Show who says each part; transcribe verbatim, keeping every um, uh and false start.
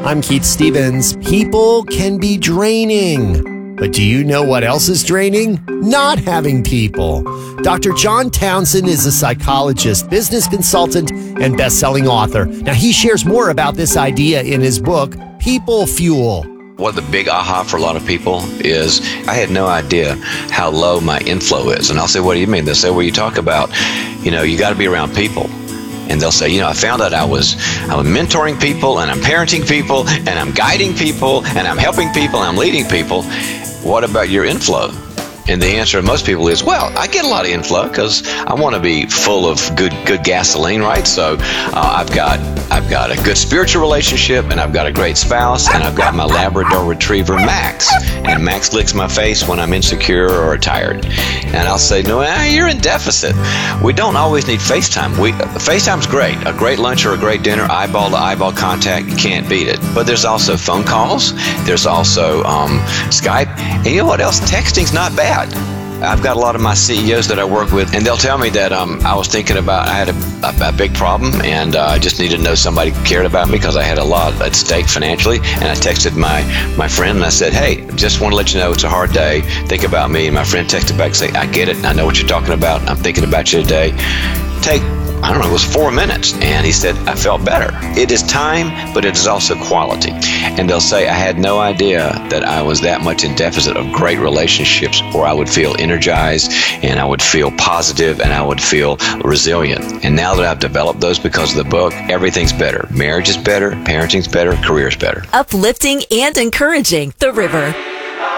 Speaker 1: I'm Keith Stevens. People can be draining. But do you know what else is draining? Not having people. Doctor John Townsend is a psychologist, business consultant, and best-selling author. Now, he shares more about this idea in his book, People Fuel.
Speaker 2: One of the big aha for a lot of people is I had no idea how low my inflow is. And I'll say, what do you mean? They'll say, well, you talk about, you know, you got to be around people. And they'll say, you know, I found out I was I was mentoring people, and I'm parenting people, and I'm guiding people, and I'm helping people, and I'm leading people. What about your inflow? And the answer to most people is, well, I get a lot of inflow because I want to be full of good good gasoline, right? So uh, I've got I've got a good spiritual relationship, and I've got a great spouse, and I've got my Labrador Retriever, Max. And Max licks my face when I'm insecure or tired. And I'll say, no, eh, you're in deficit. We don't always need FaceTime. We, FaceTime's great. A great lunch or a great dinner, eyeball to eyeball contact, you can't beat it. But there's also phone calls. There's also um, Skype. And you know what else? Texting's not bad. I've got a lot of my C E Os that I work with, and they'll tell me that um, I was thinking about, I had a, a, a big problem, and uh, I just needed to know somebody cared about me because I had a lot at stake financially. And I texted my, my friend, and I said, hey, just want to let you know it's a hard day. Think about me. And my friend texted back and said, I get it. I know what you're talking about. I'm thinking about you today. Take I don't know, it was four minutes. And he said, I felt better. It is time, but it is also quality. And they'll say, I had no idea that I was that much in deficit of great relationships where I would feel energized and I would feel positive and I would feel resilient. And now that I've developed those because of the book, everything's better. Marriage is better, parenting's better, career's better.
Speaker 3: Uplifting and encouraging. The River.